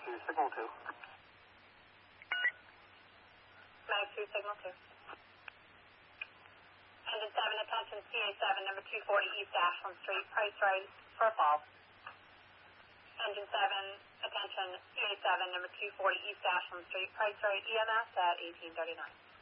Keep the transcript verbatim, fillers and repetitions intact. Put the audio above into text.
two, signal two. Mag two, signal two. Engine seven, attention, C A seven, number two forty East Ashland Street, price right for fall. Engine seven, attention, C A seven, number two forty East Ashland Street, price right, E M S at eighteen thirty-nine.